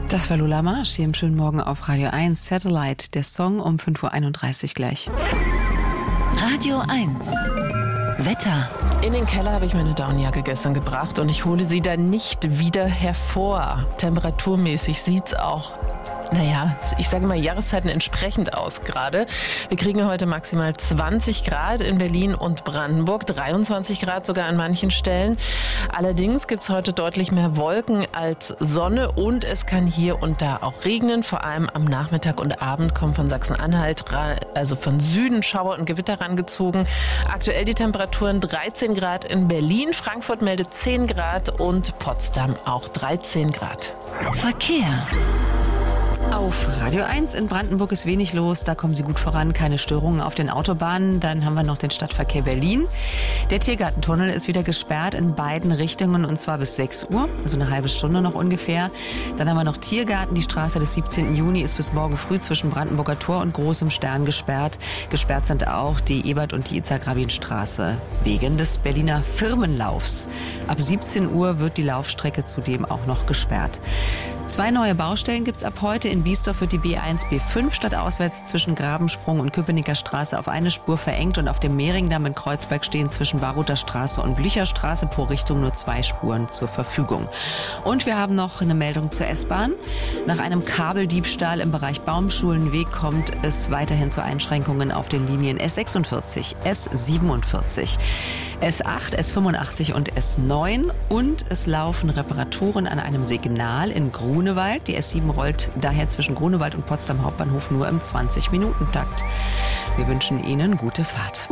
Das war Lola Marsch hier im schönen Morgen auf Radio 1. Satellite, der Song um 5.31 Uhr gleich. Radio 1. Wetter. In den Keller habe ich meine Downjacke gestern gebracht und ich hole sie dann nicht wieder hervor. Temperaturmäßig sieht's auch, ich sage mal Jahreszeiten entsprechend aus gerade. Wir kriegen heute maximal 20 Grad in Berlin und Brandenburg, 23 Grad sogar an manchen Stellen. Allerdings gibt's heute deutlich mehr Wolken als Sonne und es kann hier und da auch regnen. Vor allem am Nachmittag und Abend kommen von Sachsen-Anhalt, also von Süden, Schauer und Gewitter rangezogen. Aktuell die Temperaturen 13 Grad in Berlin, Frankfurt meldet 10 Grad und Potsdam auch 13 Grad. Verkehr. Auf Radio 1 in Brandenburg ist wenig los, da kommen Sie gut voran, keine Störungen auf den Autobahnen. Dann haben wir noch den Stadtverkehr Berlin. Der Tiergartentunnel ist wieder gesperrt in beiden Richtungen und zwar bis 6 Uhr, also eine halbe Stunde noch ungefähr. Dann haben wir noch Tiergarten, die Straße des 17. Juni ist bis morgen früh zwischen Brandenburger Tor und Großem Stern gesperrt. Gesperrt sind auch die Ebert- und die Itzhak-Rabin-Straße wegen des Berliner Firmenlaufs. Ab 17 Uhr wird die Laufstrecke zudem auch noch gesperrt. 2 neue Baustellen gibt's ab heute. In Biesdorf wird die B1, B5 stadtauswärts zwischen Grabensprung und Köpenicker Straße auf eine Spur verengt und auf dem Mehringdamm in Kreuzberg stehen zwischen Baruther Straße und Blücherstraße pro Richtung nur 2 Spuren zur Verfügung. Und wir haben noch eine Meldung zur S-Bahn. Nach einem Kabeldiebstahl im Bereich Baumschulenweg kommt es weiterhin zu Einschränkungen auf den Linien S46, S47, S8, S85 und S9 und es laufen Reparaturen an einem Signal in Grunewald. Die S7 rollt daher zwischen Grunewald und Potsdam Hauptbahnhof nur im 20-Minuten-Takt. Wir wünschen Ihnen gute Fahrt.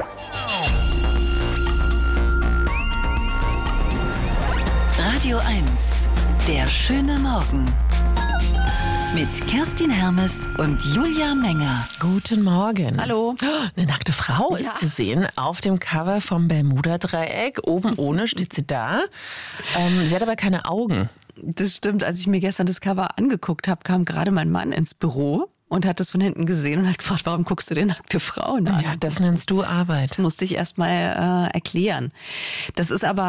Radio 1. Der schöne Morgen. Mit Kerstin Hermes und Julia Menger. Guten Morgen. Hallo. Eine nackte Frau ist zu sehen auf dem Cover vom Bermuda-Dreieck. Oben ohne steht sie da. Sie hat aber keine Augen. Das stimmt. Als ich mir gestern das Cover angeguckt habe, kam gerade mein Mann ins Büro und hat das von hinten gesehen und hat gefragt, warum guckst du dir nackte Frauen an? Ja, das nennst du Arbeit. Das musste ich erst mal erklären. Das ist aber